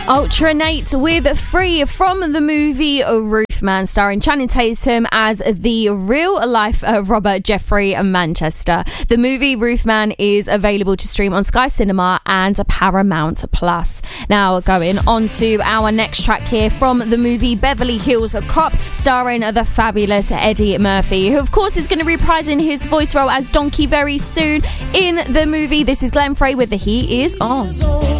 Ultra Nate with Free from the movie Roofman, starring Channing Tatum as the real-life Robert Jeffrey Manchester. The movie Roofman is available to stream on Sky Cinema and Paramount Plus. Now, going on to our next track here from the movie Beverly Hills Cop, starring the fabulous Eddie Murphy, who of course is going to be reprising his voice role as Donkey very soon in the movie. This is Glenn Frey with The Heat Is On.